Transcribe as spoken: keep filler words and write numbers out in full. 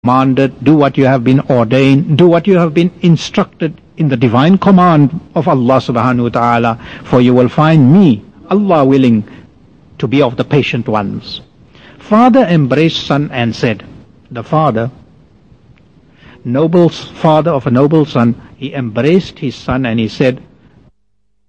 commanded, do what you have been ordained, do what you have been instructed in the divine command of Allah subhanahu wa ta'ala, for you will find me, Allah willing, to be of the patient ones. Father embraced son and said, the father, noble father of a noble son, he embraced his son and he said,